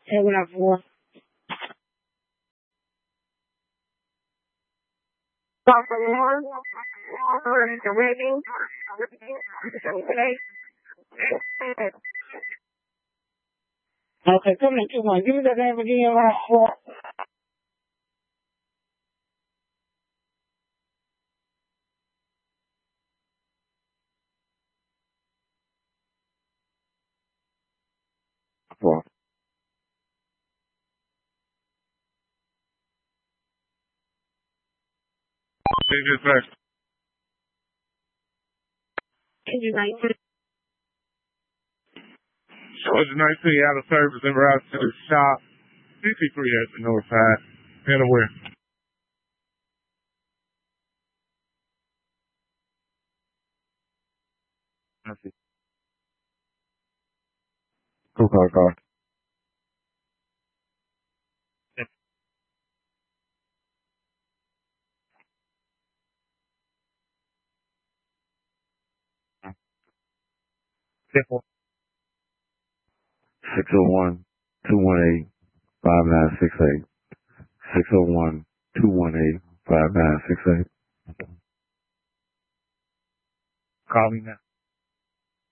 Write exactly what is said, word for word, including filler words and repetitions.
seven oh four. Okay, come in, come on. Give me that name again, right? Four. Four. Yes, sir. Georgia nineteen out of service and route to the shop. fifty-three at the north side. And aware. I see. Cool car, car. Simple. six oh one, two one eight, five nine six eight. six oh one, two one eight, five nine six eight. Call me now.